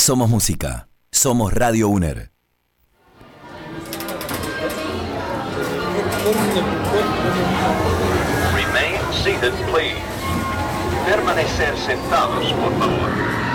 Somos música. Somos Radio UNER. Remain seated, please. Permanecer sentados, por favor.